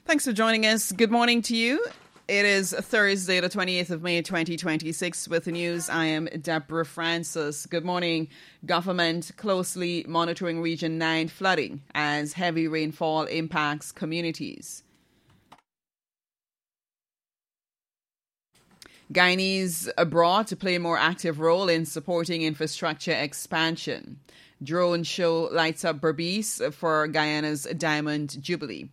Thanks for joining us. Good morning to you. It is Thursday, the 28th of May, 2026. With the news, I am Deborah Francis. Good morning. Government closely monitoring Region 9 flooding as heavy rainfall impacts communities. Guyanese abroad to play a more active role in supporting infrastructure expansion. Drone show lights up Berbice for Guyana's Diamond Jubilee.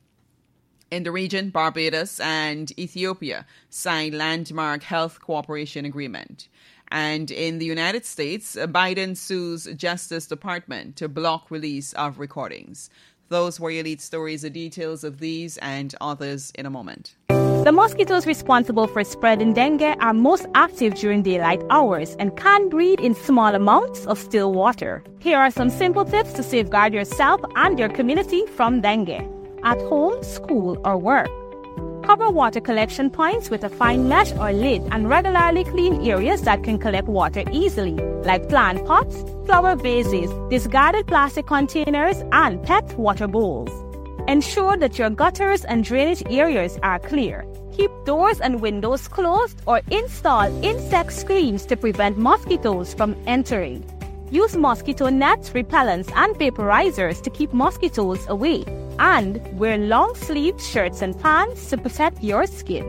In the region, Barbados and Ethiopia signed landmark health cooperation agreement. And in the United States, Biden sues Justice Department to block release of recordings. Those were your lead stories. The details of these and others in a moment. The mosquitoes responsible for spreading dengue are most active during daylight hours and can breed in small amounts of still water. Here are some simple tips to safeguard yourself and your community from dengue. At home, school, or work. Cover water collection points with a fine mesh or lid and regularly clean areas that can collect water easily, like plant pots, flower vases, discarded plastic containers, and pet water bowls. Ensure that your gutters and drainage areas are clear. Keep doors and windows closed or install insect screens to prevent mosquitoes from entering. Use mosquito nets, repellents, and vaporizers to keep mosquitoes away. And wear long-sleeved shirts and pants to protect your skin.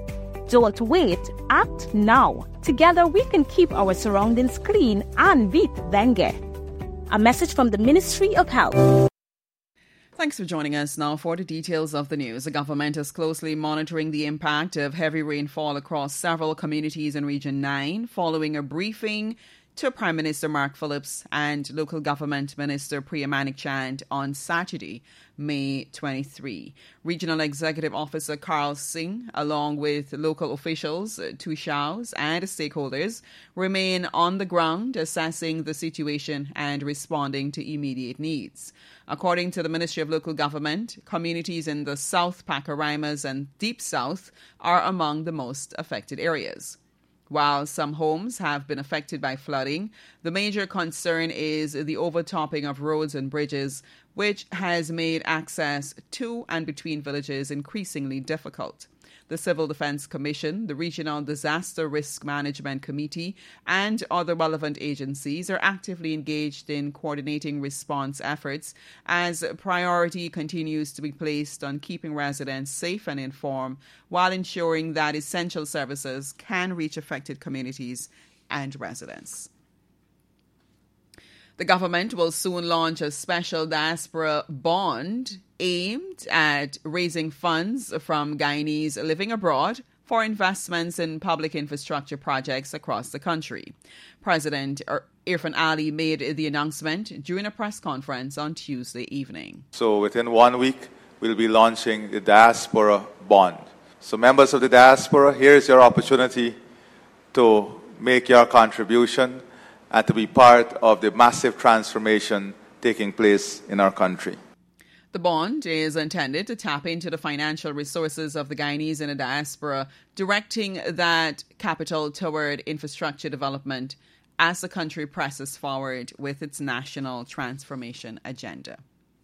Don't wait, act now. Together we can keep our surroundings clean and beat dengue. A message from the Ministry of Health. Thanks for joining us now for the details of the news. The government is closely monitoring the impact of heavy rainfall across several communities in Region 9 following a briefing to Prime Minister Mark Phillips and Local Government Minister Priya Manik-Chand on Saturday, May 23. Regional Executive Officer Carl Singh, along with local officials, Tushaus, and stakeholders, remain on the ground assessing the situation and responding to immediate needs. According to the Ministry of Local Government, communities in the South Pacaraimans and Deep South are among the most affected areas. While some homes have been affected by flooding, the major concern is the overtopping of roads and bridges, which has made access to and between villages increasingly difficult. The Civil Defense Commission, the Regional Disaster Risk Management Committee, and other relevant agencies are actively engaged in coordinating response efforts as priority continues to be placed on keeping residents safe and informed while ensuring that essential services can reach affected communities and residents. The government will soon launch a special diaspora bond aimed at raising funds from Guyanese living abroad for investments in public infrastructure projects across the country. President Irfaan Ali made the announcement during a press conference on Tuesday evening. So within 1 week, we'll be launching the diaspora bond. So members of the diaspora, here's your opportunity to make your contribution and to be part of the massive transformation taking place in our country. The bond is intended to tap into the financial resources of the Guyanese in the diaspora, directing that capital toward infrastructure development as the country presses forward with its national transformation agenda.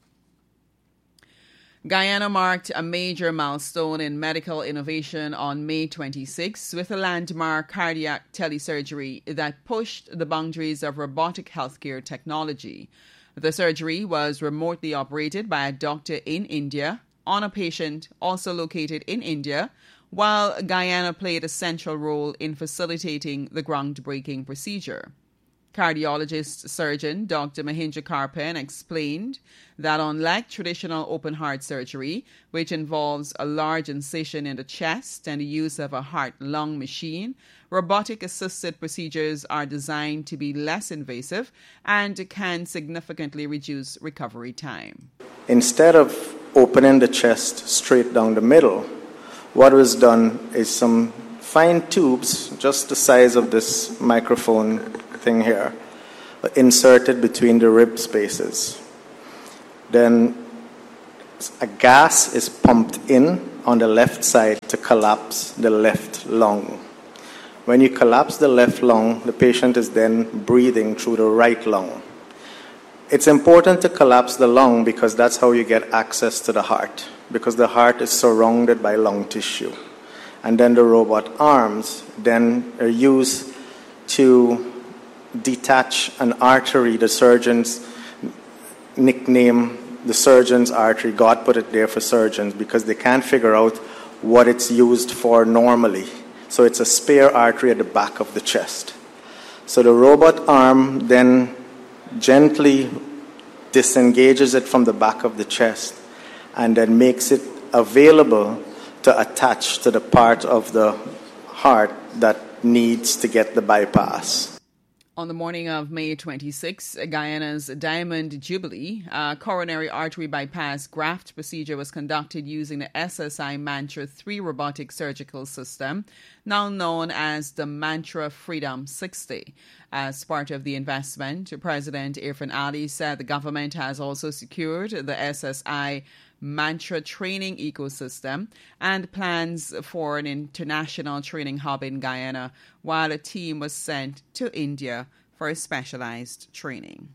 Guyana marked a major milestone in medical innovation on May 26 with a landmark cardiac telesurgery that pushed the boundaries of robotic healthcare technology. The surgery was remotely operated by a doctor in India on a patient also located in India, while Guyana played a central role in facilitating the groundbreaking procedure. Cardiologist surgeon Dr. Mahindra Karpan explained that unlike traditional open-heart surgery, which involves a large incision in the chest and the use of a heart-lung machine, robotic-assisted procedures are designed to be less invasive and can significantly reduce recovery time. Instead of opening the chest straight down the middle, what was done is some fine tubes, just the size of this microphone thing here, inserted between the rib spaces. Then a gas is pumped in on the left side to collapse the left lung. When you collapse the left lung, the patient is then breathing through the right lung. It's important to collapse the lung because that's how you get access to the heart, because the heart is surrounded by lung tissue. And then the robot arms then are used to detach an artery. The surgeons nickname the surgeon's artery. God put it there for surgeons because they can't figure out what it's used for normally. So it's a spare artery at the back of the chest. So the robot arm then gently disengages it from the back of the chest and then makes it available to attach to the part of the heart that needs to get the bypass. On the morning of May 26, Guyana's Diamond Jubilee, a coronary artery bypass graft procedure was conducted using the SSI Mantra 3 robotic surgical system, now known as the Mantra Freedom 60. As part of the investment, President Irfaan Ali said the government has also secured the SSI Mantra training ecosystem and plans for an international training hub in Guyana, while a team was sent to India for specialized training.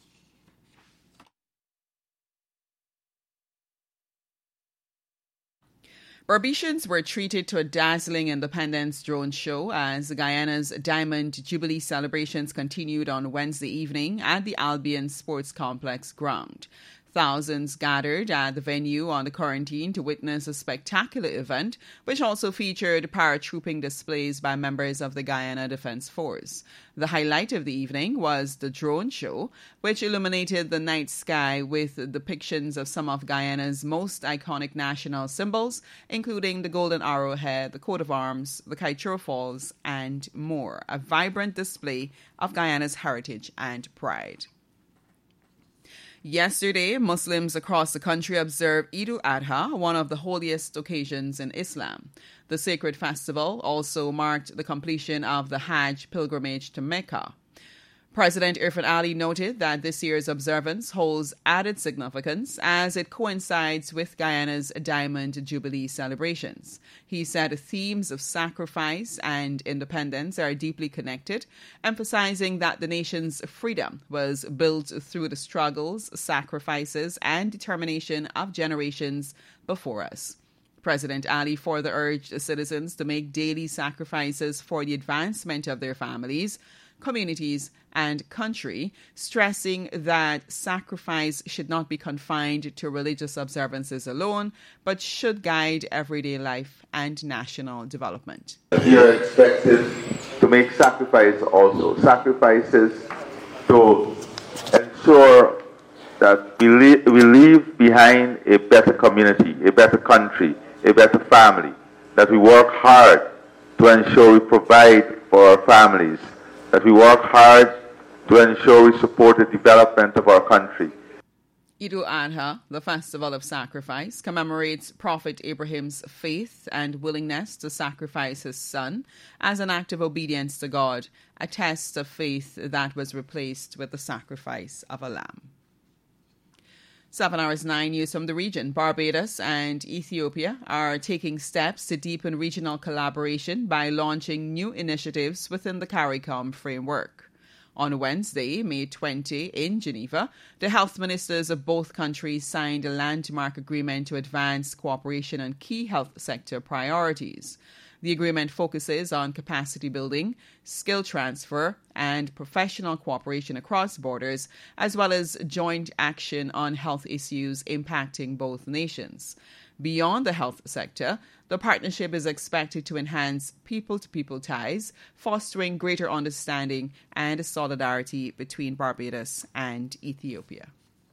Barbadians were treated to a dazzling Independence drone show as Guyana's Diamond Jubilee celebrations continued on Wednesday evening at the Albion Sports Complex ground. Thousands gathered at the venue on the quarantine to witness a spectacular event, which also featured paratrooping displays by members of the Guyana Defense Force. The highlight of the evening was the drone show, which illuminated the night sky with depictions of some of Guyana's most iconic national symbols, including the Golden Arrowhead, the coat of arms, the Kaieteur Falls, and more. A vibrant display of Guyana's heritage and pride. Yesterday, Muslims across the country observed Eid al-Adha, one of the holiest occasions in Islam. The sacred festival also marked the completion of the Hajj pilgrimage to Mecca. President Irfaan Ali noted that this year's observance holds added significance as it coincides with Guyana's Diamond Jubilee celebrations. He said themes of sacrifice and independence are deeply connected, emphasizing that the nation's freedom was built through the struggles, sacrifices, and determination of generations before us. President Ali further urged citizens to make daily sacrifices for the advancement of their families, communities, and country, stressing that sacrifice should not be confined to religious observances alone, but should guide everyday life and national development. We are expected to make sacrifices also, sacrifices to ensure that we leave behind a better community, a better country, a better family, that we work hard to ensure we provide for our families, that we work hard to ensure we support the development of our country. Eid al-Adha, the festival of sacrifice, commemorates Prophet Abraham's faith and willingness to sacrifice his son as an act of obedience to God, a test of faith that was replaced with the sacrifice of a lamb. 7 hours 9 news from the region. Barbados and Ethiopia are taking steps to deepen regional collaboration by launching new initiatives within the CARICOM framework. On Wednesday, May 20, in Geneva, the health ministers of both countries signed a landmark agreement to advance cooperation on key health sector priorities. The agreement focuses on capacity building, skill transfer, and professional cooperation across borders, as well as joint action on health issues impacting both nations. Beyond the health sector, the partnership is expected to enhance people-to-people ties, fostering greater understanding and solidarity between Barbados and Ethiopia.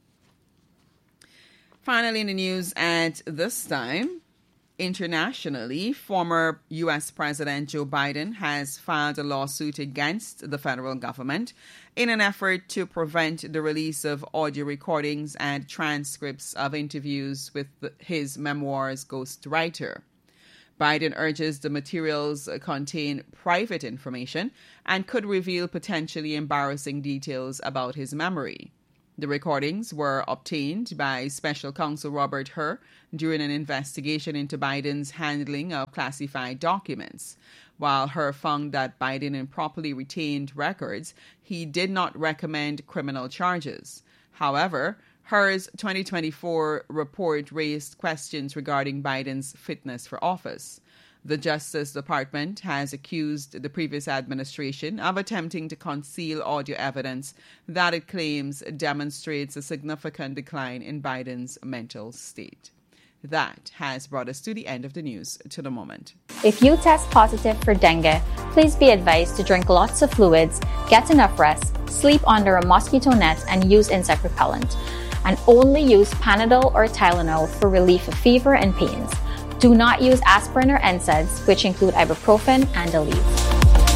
Finally, in the news at this time, internationally, former U.S. President Joe Biden has filed a lawsuit against the federal government in an effort to prevent the release of audio recordings and transcripts of interviews with his memoir's ghostwriter. Biden urges the materials contain private information and could reveal potentially embarrassing details about his memory. The recordings were obtained by Special Counsel Robert Hur during an investigation into Biden's handling of classified documents. While Hur found that Biden improperly retained records, he did not recommend criminal charges. However, HER's 2024 report raised questions regarding Biden's fitness for office. The Justice Department has accused the previous administration of attempting to conceal audio evidence that it claims demonstrates a significant decline in Biden's mental state. That has brought us to the end of the news to the moment. If you test positive for dengue, please be advised to drink lots of fluids, get enough rest, sleep under a mosquito net, and use insect repellent. And only use Panadol or Tylenol for relief of fever and pains. Do not use aspirin or NSAIDs, which include ibuprofen and Aleve.